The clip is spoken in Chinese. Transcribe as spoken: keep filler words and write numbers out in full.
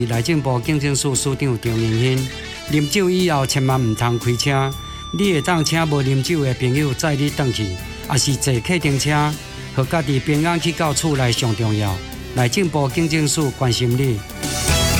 内政部警政署署长张明兴，啉酒以后千万唔通开车。你会当请无啉酒的朋友载你返去，也是坐客停车，互家己平安去到厝内上重要。内政部警政署关心你。